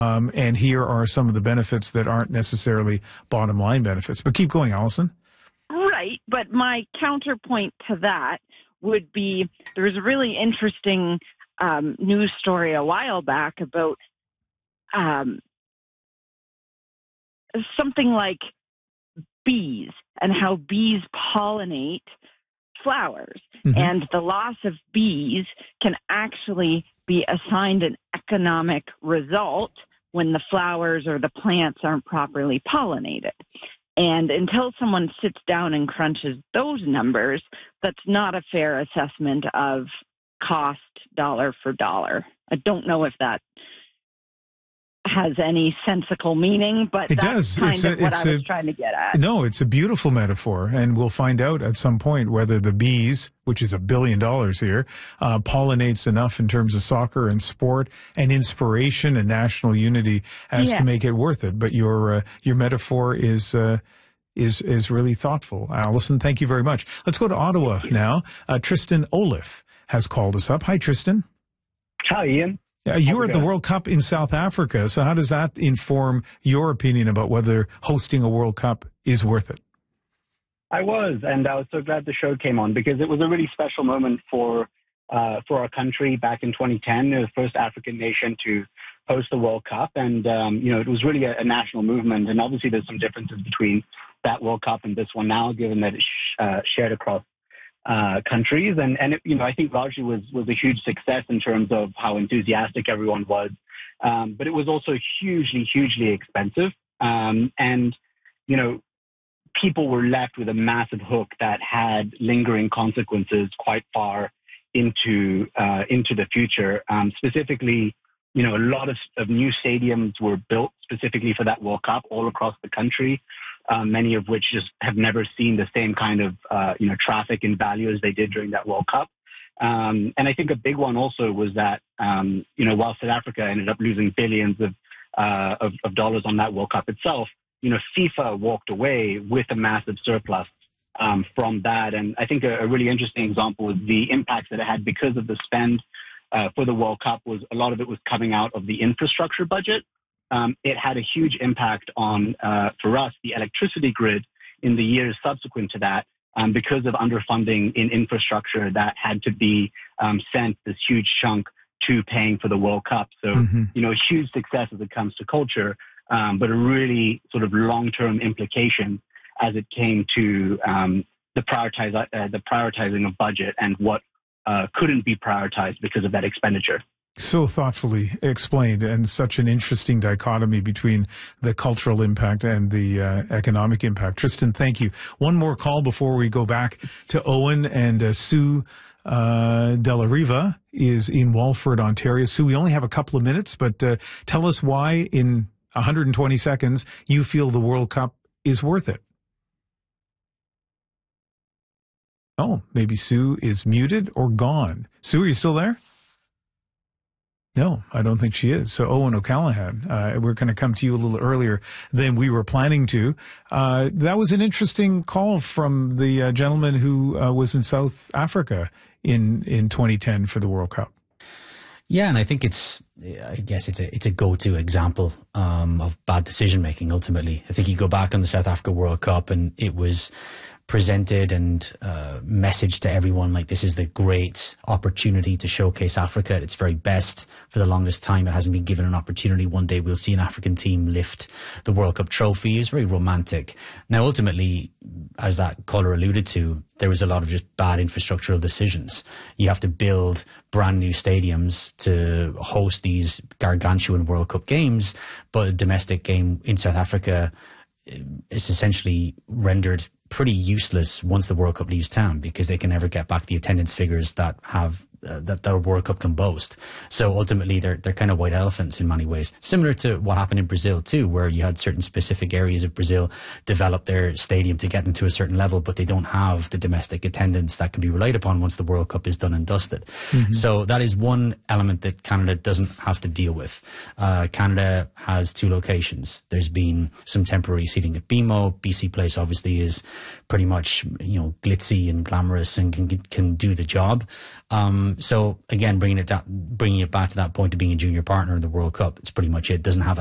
And here are some of the benefits that aren't necessarily bottom line benefits. But keep going, Allison. Right. But my counterpoint to that would be there was a really interesting news story a while back about something like bees and how bees pollinate flowers. Mm-hmm. And the loss of bees can actually be assigned an economic result when the flowers or the plants aren't properly pollinated. And until someone sits down and crunches those numbers, that's not a fair assessment of cost dollar for dollar. I don't know if that has any sensical meaning, but it that's does. kind of what I was trying to get at. No, it's a beautiful metaphor, and we'll find out at some point whether the bees, which is $1 billion here, pollinates enough in terms of soccer and sport and inspiration and national unity as to make it worth it. But your metaphor is really thoughtful. Allison, thank you very much. Let's go to Ottawa now. Tristan Olaf has called us up. Hi, Tristan. Hi, Ian. You were at the World Cup in South Africa, so how does that inform your opinion about whether hosting a World Cup is worth it? I was, and I was so glad the show came on because it was a really special moment for our country back in 2010. It was the first African nation to host the World Cup, and it was really a national movement. And obviously, there's some differences between that World Cup and this one now, given that it's shared across countries, and it, I think largely was a huge success in terms of how enthusiastic everyone was, but it was also hugely expensive, and people were left with a massive hook that had lingering consequences quite far into the future. Specifically, a lot of new stadiums were built specifically for that World Cup all across the country. Many of which just have never seen the same kind of, traffic and value as they did during that World Cup. And I think a big one also was that, while South Africa ended up losing billions of dollars on that World Cup itself, FIFA walked away with a massive surplus from that. And I think a really interesting example was the impacts that it had because of the spend for the World Cup was a lot of it was coming out of the infrastructure budget. It had a huge impact on, for us, the electricity grid in the years subsequent to that because of underfunding in infrastructure that had to be sent this huge chunk to paying for the World Cup. So, a huge success as it comes to culture, but a really sort of long-term implication as it came to the prioritizing of budget and what couldn't be prioritized because of that expenditure. So thoughtfully explained, and such an interesting dichotomy between the cultural impact and the economic impact. Tristan, thank you. One more call before we go back to Owen, and Sue Della Riva is in Walford, Ontario. Sue, we only have a couple of minutes, but tell us why in 120 seconds you feel the World Cup is worth it. Oh, maybe Sue is muted or gone. Sue, are you still there? No, I don't think she is. So Owen O'Callaghan, we're going to come to you a little earlier than we were planning to. That was an interesting call from the gentleman who was in South Africa in 2010 for the World Cup. Yeah, and I think it's a go-to example of bad decision making. Ultimately, I think you go back on the South Africa World Cup, and it was presented and messaged to everyone like this is the great opportunity to showcase Africa at its very best. For the longest time, it hasn't been given an opportunity. One day we'll see an African team lift the World Cup trophy. It's very romantic. Now, ultimately, as that caller alluded to, there was a lot of just bad infrastructural decisions. You have to build brand new stadiums to host these gargantuan World Cup games, but a domestic game in South Africa is essentially rendered pretty useless once the World Cup leaves town, because they can never get back the attendance figures that have that a World Cup can boast. So ultimately, they're kind of white elephants in many ways. Similar to what happened in Brazil too, where you had certain specific areas of Brazil develop their stadium to get them to a certain level, but they don't have the domestic attendance that can be relied upon once the World Cup is done and dusted. Mm-hmm. So that is one element that Canada doesn't have to deal with. Canada has two locations. There's been some temporary seating at BMO. BC Place obviously is pretty much glitzy and glamorous and can do the job. So again, bringing it back to that point of being a junior partner in the World Cup, it's pretty much it. Doesn't have